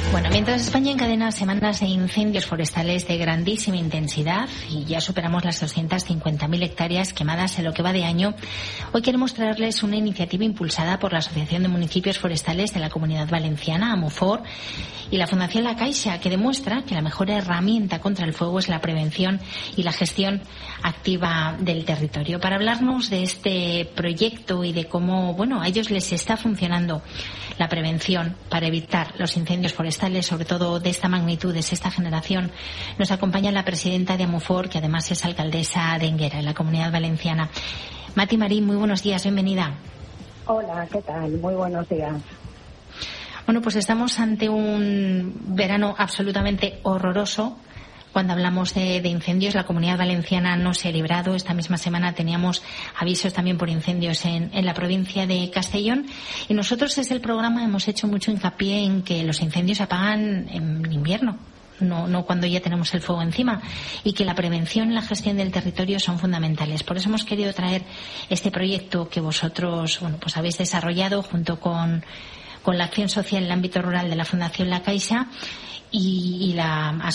Bueno, mientras España encadena semanas de incendios forestales de grandísima intensidad y ya superamos las 250.000 hectáreas quemadas en lo que va de año, hoy queremos traerles una iniciativa impulsada por la Asociación de Municipios Forestales de la Comunidad Valenciana, AMUFOR, y la Fundación La Caixa, que demuestra que la mejor herramienta contra el fuego es la prevención y la gestión activa del territorio. Para hablarnos de este proyecto y de cómo, a ellos les está funcionando la prevención para evitar los incendios forestales, sobre todo de esta magnitud, de esta generación, nos acompaña la presidenta de AMUFOR, que además es alcaldesa de Énguera, en la Comunidad Valenciana. Mati Marín, muy buenos días, bienvenida. Hola, ¿qué tal? Muy buenos días. Bueno, pues estamos ante un verano absolutamente horroroso. Cuando hablamos de incendios, la Comunidad Valenciana no se ha librado. Esta misma semana teníamos avisos también por incendios en la provincia de Castellón. Y nosotros desde el programa hemos hecho mucho hincapié en que los incendios se apagan en invierno, no cuando ya tenemos el fuego encima, y que la prevención y la gestión del territorio son fundamentales. Por eso hemos querido traer este proyecto que vosotros pues habéis desarrollado junto con la acción social en el ámbito rural de la Fundación La Caixa y la